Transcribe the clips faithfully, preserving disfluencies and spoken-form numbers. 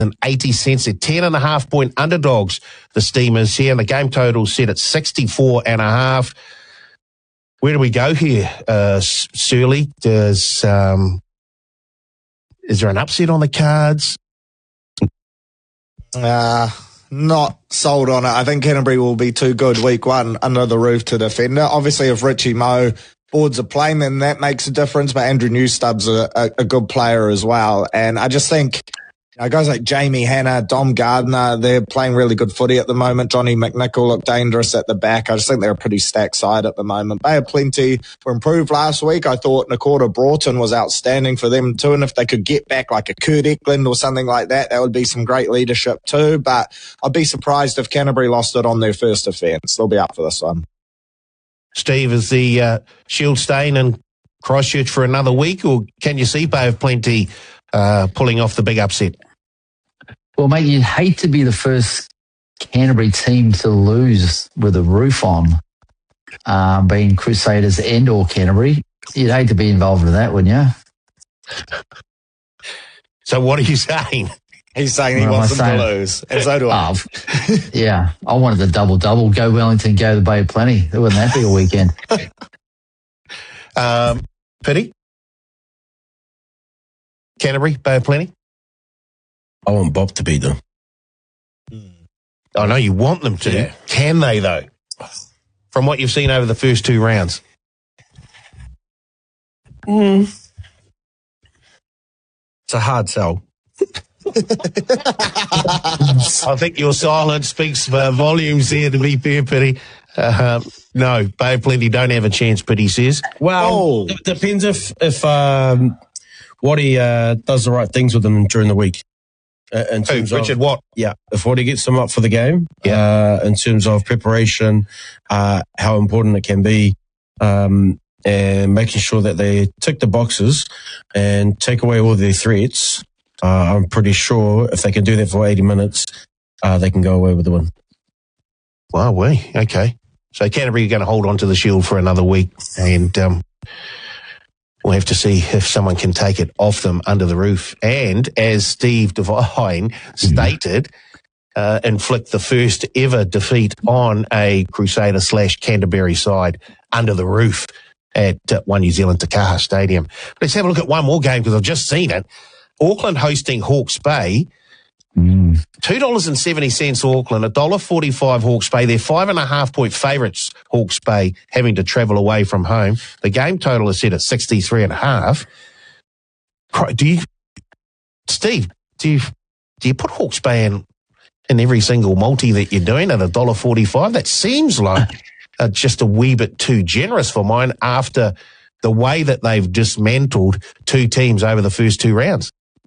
eighty cents. They're ten and a half point underdogs, the Steamers here, and the game total set at sixty-four and a half. Where do we go here, uh, Surly? Does, um, is there an upset on the cards? Uh, not sold on it. I think Canterbury will be too good week one under the roof to defend it. Obviously, if Richie Moe boards a plane, then that makes a difference, but Andrew Newstubb's a, a, a good player as well. And I just think, you know, guys like Jamie Hanna, Dom Gardner, they're playing really good footy at the moment. Johnny McNichol looked dangerous at the back. I just think they're a pretty stacked side at the moment. Bay of Plenty were improved last week. I thought Nakota Broughton was outstanding for them too, and if they could get back like a Kurt Eklund or something like that, that would be some great leadership too. But I'd be surprised if Canterbury lost it on their first offence. They'll be up for this one. Steve, is the uh, Shield staying in Christchurch for another week, or can you see Bay of Plenty uh, pulling off the big upset? Well, mate, you'd hate to be the first Canterbury team to lose with a roof on, um, being Crusaders and or Canterbury. You'd hate to be involved in that, wouldn't you? So what are you saying? He's saying he what wants them saying? to lose, and so do I. Oh, yeah, I wanted the double-double. Go Wellington, go the Bay of Plenty. Wouldn't that be a weekend? um, Pity? Canterbury, Bay of Plenty? I want Bob to beat them. I know you want them to. Yeah. Can they, though? From what you've seen over the first two rounds? Mm. It's a hard sell. I think your silence speaks uh, volumes there, to be fair, Pity. Uh, no, Bay of Plenty don't have a chance, Pity says. Well, oh. it depends if, if um, Waddy uh, does the right things with them during the week. Uh, in terms Who, Richard of, Watt? Yeah, if Waddy gets them up for the game, yeah. uh, in terms of preparation, uh, how important it can be, um, and making sure that they tick the boxes and take away all their threats. Uh, I'm pretty sure if they can do that for eighty minutes, uh, they can go away with the win. Wow, we okay. So Canterbury are going to hold on to the Shield for another week, and um, we'll have to see if someone can take it off them under the roof. And as Steve Devine stated, uh, inflict the first ever defeat on a Crusader slash Canterbury side under the roof at uh, One New Zealand Te Kaha Stadium. Let's have a look at one more game because I've just seen it. Auckland hosting Hawke's Bay. Mm. two dollars and seventy cents Auckland, one dollar forty-five Hawke's Bay. They're five and a half point favourites, Hawke's Bay, having to travel away from home. The game total is set at sixty-three and a half. Do you, Steve, do you, do you put Hawke's Bay in, in every single multi that you're doing at one dollar forty-five? That seems like uh, just a wee bit too generous for mine after the way that they've dismantled two teams over the first two rounds.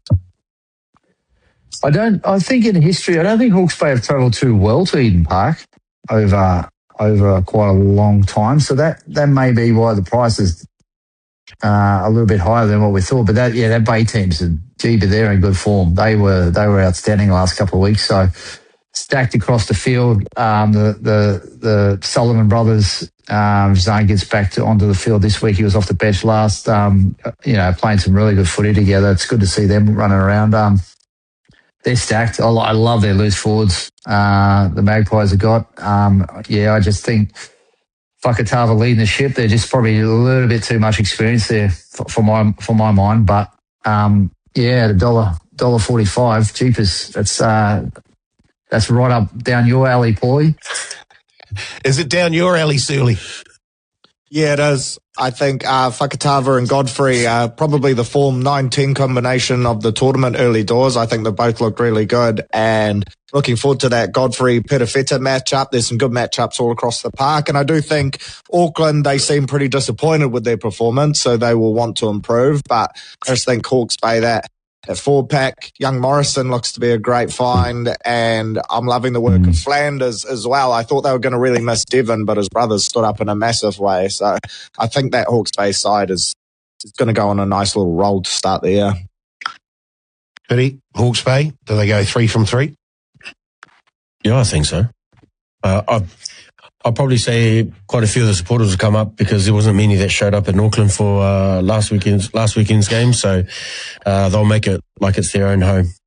I don't. I think in history, I don't think Hawke's Bay have travelled too well to Eden Park over over quite a long time. So that that may be why the price is uh, a little bit higher than what we thought. But that yeah, that Bay team's gee, but they're in good form. They were they were outstanding the last couple of weeks. So stacked across the field. Um, the the the Sullivan brothers. Um, Zane gets back to onto the field this week. He was off the bench last. Um, you know, playing some really good footy together. It's good to see them running around. Um, They're stacked. I, I love their loose forwards. Uh, the Magpies have got. Um, yeah, I just think Fakatava leading the ship. They're just probably a little bit too much experience there for, for my for my mind. But um, yeah, the dollar dollar forty five, cheapest. That's uh, that's right up down your alley, Paulie. Is it down your alley, Surly? Yeah, it is. I think uh, Fakatava and Godfrey are probably the form nine ten combination of the tournament early doors. I think they both look really good, and looking forward to that Godfrey-Petafeta matchup. There's some good matchups all across the park, and I do think Auckland, they seem pretty disappointed with their performance, so they will want to improve, but I just think Hawke's Bay, that At four pack, Young Morrison looks to be a great find, and I'm loving the work mm. of Flanders as well. I thought they were going to really miss Devon, but his brothers stood up in a massive way. So I think that Hawke's Bay side is, is going to go on a nice little roll to start the year. Pity, Hawke's Bay, do they go three from three? Yeah, I think so. Uh, I'll, I'll probably say quite a few of the supporters will come up because there wasn't many that showed up in Auckland for uh, last weekend's last weekend's game, so uh, they'll make it like it's their own home.